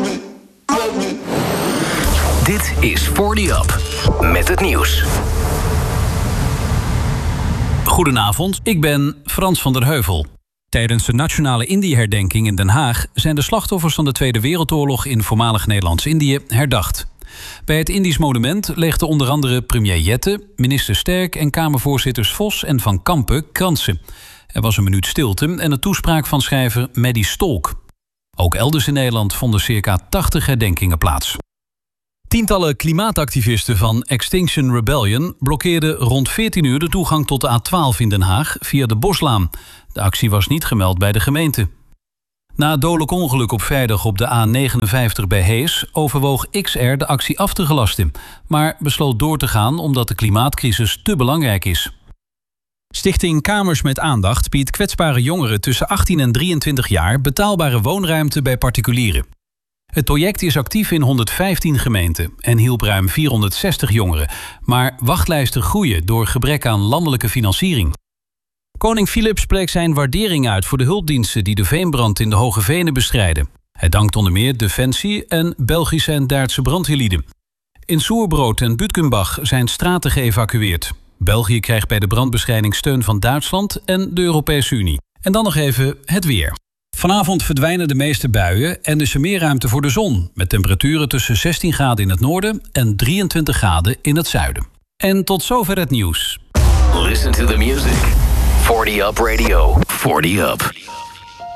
Dit is 40 Up met het nieuws. Goedenavond, ik ben Frans van der Heuvel. Tijdens de Nationale Indië-herdenking in Den Haag zijn de slachtoffers van de Tweede Wereldoorlog in voormalig Nederlands-Indië herdacht. Bij het Indisch monument legden onder andere premier Jette, minister Sterk en Kamervoorzitters Vos en Van Kampen kransen. Er was een minuut stilte en een toespraak van schrijver Maddie Stolk. Ook elders in Nederland vonden circa 80 herdenkingen plaats. Tientallen klimaatactivisten van Extinction Rebellion blokkeerden rond 14 uur de toegang tot de A12 in Den Haag via de Boslaan. De actie was niet gemeld bij de gemeente. Na het dodelijk ongeluk op vrijdag op de A59 bij Hees overwoog XR de actie af te gelasten, maar besloot door te gaan omdat de klimaatcrisis te belangrijk is. Stichting Kamers met Aandacht biedt kwetsbare jongeren tussen 18 en 23 jaar betaalbare woonruimte bij particulieren. Het project is actief in 115 gemeenten en hielp ruim 460 jongeren. Maar wachtlijsten groeien door gebrek aan landelijke financiering. Koning Filip spreekt zijn waardering uit voor de hulpdiensten die de veenbrand in de Hoge Venen bestrijden. Hij dankt onder meer Defensie en Belgische en Duitse brandweerlieden. In Soerbrood en Butkenbach zijn straten geëvacueerd. België krijgt bij de brandbestrijding steun van Duitsland en de Europese Unie. En dan nog even het weer. Vanavond verdwijnen de meeste buien en is er meer ruimte voor de zon, met temperaturen tussen 16 graden in het noorden en 23 graden in het zuiden. En tot zover het nieuws. Listen to the music. 40 Up Radio. 40 Up.